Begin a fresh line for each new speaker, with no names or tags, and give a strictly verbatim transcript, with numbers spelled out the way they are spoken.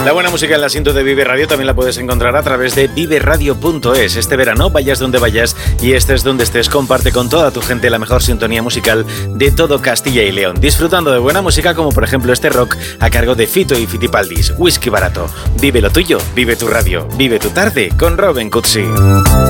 La buena música en la cinta de Vive Radio también la puedes encontrar a través de vive radio punto es. Este verano, vayas donde vayas y estés donde estés, comparte con toda tu gente la mejor sintonía musical de todo Castilla y León, disfrutando de buena música como por ejemplo este rock a cargo de Fito y Fitipaldis, Whisky Barato. Vive lo tuyo, vive tu radio, vive tu tarde con Robin Cutsi.